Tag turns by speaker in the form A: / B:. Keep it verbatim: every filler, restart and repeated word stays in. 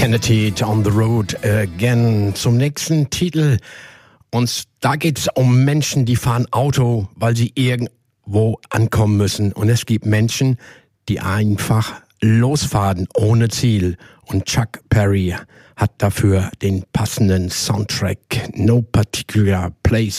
A: Insanity on the Road Again zum nächsten Titel. Und da geht es um Menschen, die fahren Auto, weil sie irgendwo ankommen müssen. Und es gibt Menschen, die einfach losfahren ohne Ziel. Und Chuck Berry hat dafür den passenden Soundtrack No Particular Place